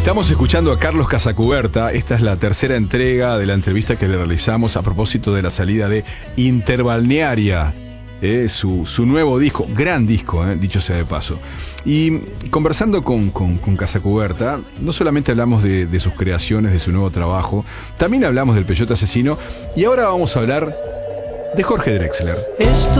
Estamos escuchando a Carlos Casacuberta. Esta es la tercera entrega de la entrevista que le realizamos a propósito de la salida de Interbalnearia, su nuevo disco, gran disco, dicho sea de paso. Y conversando con Casacuberta, no solamente hablamos de sus creaciones, de su nuevo trabajo, también hablamos del Peyote Asesino y ahora vamos a hablar de Jorge Drexler. Esto